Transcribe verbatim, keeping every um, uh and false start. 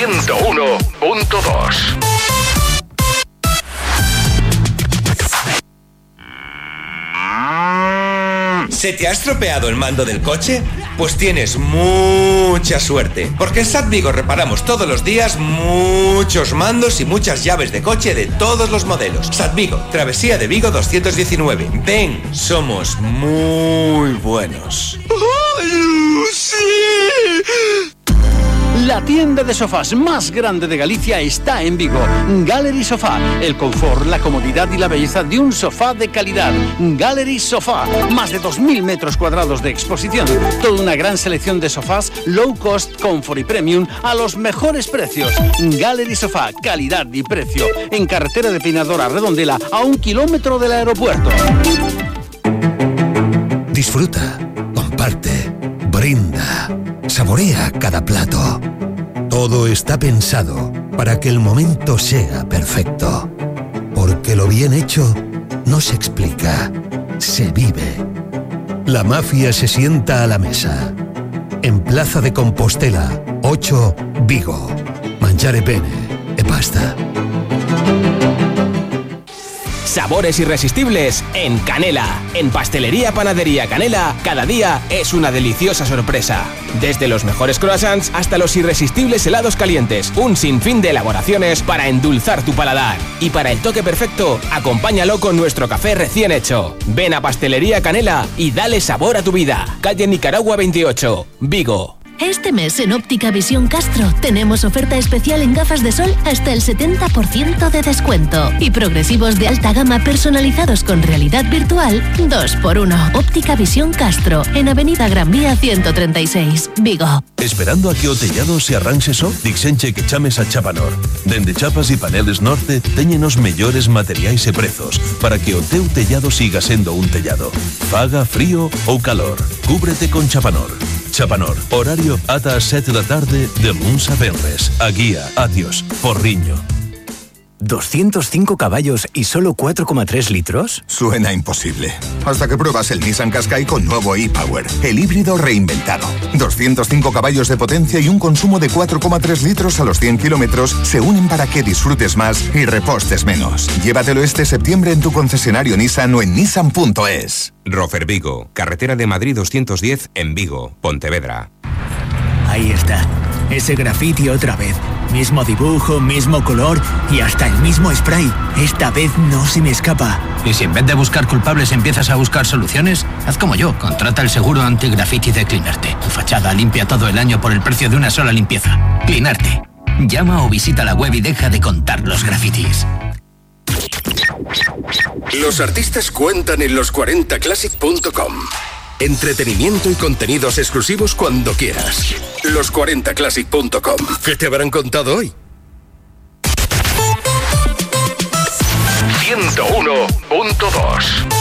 ciento uno punto dos. ¿Se te ha estropeado el mando del coche? Pues tienes mucha suerte, porque en SAT Vigo reparamos todos los días muchos mandos y muchas llaves de coche de todos los modelos. SAT Vigo, Travesía de Vigo doscientos diecinueve. Ven, somos muy buenos. ¡Ay, sí! La tienda de sofás más grande de Galicia está en Vigo. Gallery Sofá, el confort, la comodidad y la belleza de un sofá de calidad. Gallery Sofá, más de dos mil metros cuadrados de exposición. Toda una gran selección de sofás low cost, comfort y premium a los mejores precios. Gallery Sofá, calidad y precio. En carretera de Peinadora Redondela, a un kilómetro del aeropuerto. Disfruta, comparte, brinda, saborea cada plato. Todo está pensado para que el momento sea perfecto. Porque lo bien hecho no se explica, se vive. La mafia se sienta a la mesa. En Plaza de Compostela, ocho, Vigo. Mangiare bene e basta. Sabores irresistibles en Canela. En Pastelería Panadería Canela, cada día es una deliciosa sorpresa. Desde los mejores croissants hasta los irresistibles helados calientes. Un sinfín de elaboraciones para endulzar tu paladar. Y para el toque perfecto, acompáñalo con nuestro café recién hecho. Ven a Pastelería Canela y dale sabor a tu vida. Calle Nicaragua veintiocho, Vigo. Este mes en Óptica Visión Castro tenemos oferta especial en gafas de sol hasta el setenta por ciento de descuento y progresivos de alta gama personalizados con realidad virtual dos por uno. Óptica Visión Castro, en Avenida Gran Vía ciento treinta y seis, Vigo. Esperando a que o tellado se arranxe só? Dixenche que chames a Chapanor. Dende Chapas e Paneles Norte teñen os mellores materiais e prezos para que o teu tellado siga sendo un tellado. Faga frío ou calor, cúbrete con Chapanor. Chapanor, horario ata as sete da tarde de luns a venres. A guía, adiós, Porriño. ¿doscientos cinco caballos y solo cuatro coma tres litros? Suena imposible. Hasta que pruebas el Nissan Qashqai con nuevo e-Power, el híbrido reinventado. doscientos cinco caballos de potencia y un consumo de cuatro coma tres litros a los cien kilómetros se unen para que disfrutes más y repostes menos. Llévatelo este septiembre en tu concesionario Nissan o en nissan punto es. Rofer Vigo, carretera de Madrid doscientos diez en Vigo, Pontevedra. Ahí está, ese graffiti otra vez. Mismo dibujo, mismo color y hasta el mismo spray. Esta vez no se me escapa. Y si en vez de buscar culpables empiezas a buscar soluciones, haz como yo, contrata el seguro anti-graffiti de Clinarte. Tu fachada limpia todo el año por el precio de una sola limpieza. Clinarte. Llama o visita la web y deja de contar los grafitis. Los artistas cuentan en los cuarenta classic punto com. Entretenimiento y contenidos exclusivos cuando quieras. los cuarenta classic punto com. ¿Qué te habrán contado hoy? ciento uno punto dos.